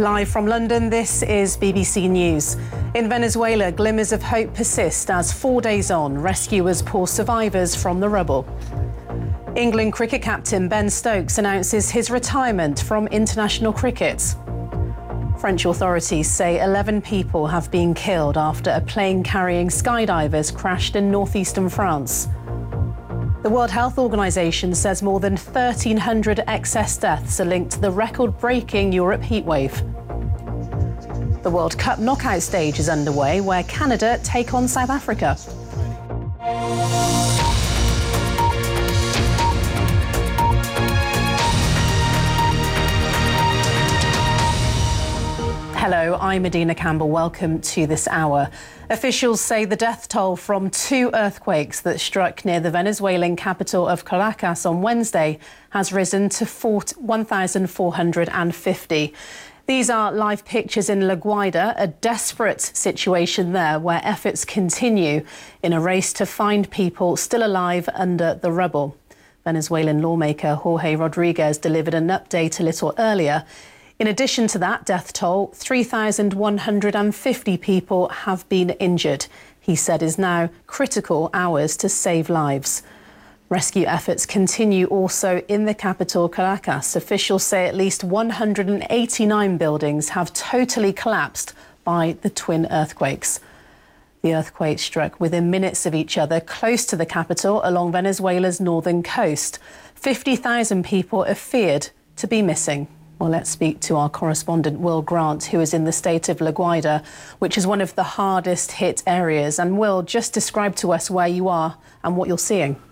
Live from London, this is BBC News. In Venezuela, glimmers of hope persist as 4 days on, rescuers pull survivors from the rubble. England cricket captain Ben Stokes announces his retirement from international cricket. French authorities say 11 people have been killed after a plane carrying skydivers crashed in northeastern France. The World Health Organization says more than 1,300 excess deaths are linked to the record-breaking Europe heatwave. The World Cup knockout stage is underway, where Canada take on South Africa. Hello, I'm Medina Campbell. Welcome to this hour. Officials say the death toll from 2 earthquakes that struck near the Venezuelan capital of Caracas on Wednesday has risen to 1,450. These are live pictures in La Guaira, a desperate situation there where efforts continue in a race to find people still alive under the rubble. Venezuelan lawmaker Jorge Rodriguez delivered an update a little earlier. In addition to that death toll, 3,150 people have been injured. He said is now critical hours to save lives. Rescue efforts continue also in the capital, Caracas. Officials say at least 189 buildings have totally collapsed by the twin earthquakes. The earthquake struck within minutes of each other close to the capital along Venezuela's northern coast. 50,000 people are feared to be missing. Well, let's speak to our correspondent, Will Grant, who is in the state of La Guaira, which is one of the hardest hit areas. And Will, just describe to us where you are and what you're seeing.